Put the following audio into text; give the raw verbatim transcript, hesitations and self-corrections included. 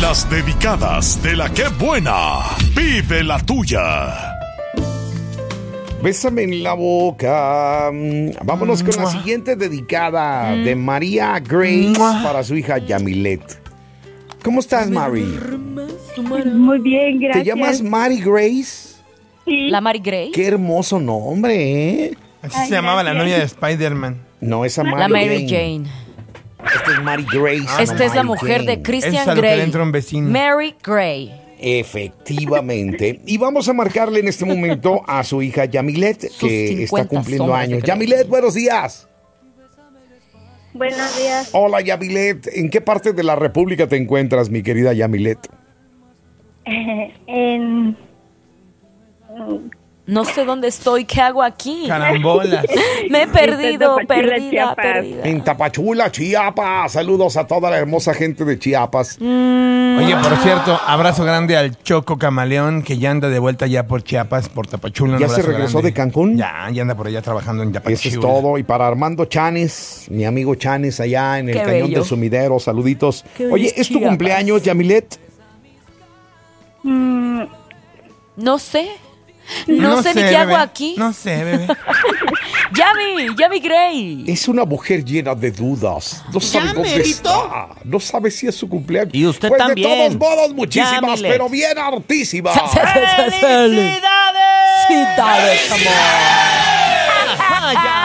Las dedicadas de la que buena. Vive la tuya. Bésame en la boca. Vámonos con la siguiente dedicada de María Grace para su hija Yamilet. ¿Cómo estás, Mari? Muy bien, gracias. ¿Te llamas Mary Grace? Sí. La Mary Grace. Qué hermoso nombre, ¿eh? Así Ay, se llamaba la gracias. novia de Spider-Man. No, esa Mary La Mary Jane. Jane. Esta es Mary Grace. Ah, Esta no es la Mary mujer Jane. de Christian Es a lo que Grey. le entra un vecino. Mary Gray. Efectivamente. Y vamos a marcarle en este momento a su hija Yamilet, Sus que está cincuenta cumpliendo sombras de años. Grey. Yamilet, buenos días. Buenos días. Hola, Yamilet. ¿En qué parte de la República te encuentras, mi querida Yamilet? en... No sé dónde estoy, ¿qué hago aquí? Carambolas. Me he perdido, Tapachula, perdida, Chiapas. perdida. En Tapachula, Chiapas. Saludos a toda la hermosa gente de Chiapas. Oye, por cierto, abrazo grande al Choco Camaleón, que ya anda de vuelta ya por Chiapas, por Tapachula. Un ¿Ya se abrazo regresó grande. de Cancún? Ya, ya anda por allá trabajando en Tapachula. Eso es todo. Y para Armando Chanes, mi amigo Chanes, allá en el Qué Cañón bello. del Sumidero, saluditos. Qué bello Oye, es ¿es tu Chiapas. cumpleaños, Yamilet? mm, No sé. No, sé, ni qué bebé. hago aquí. No sé, bebé. Yami, Yami Gray. Es una mujer llena de dudas. No sabe dónde está. No sabe si es su cumpleaños. Y usted pues también. de todos modos, muchísimas, Yamilet. pero bien hartísimas. ¡Felicidades! ¡Felicidades, amor! ¡Ajá, ya!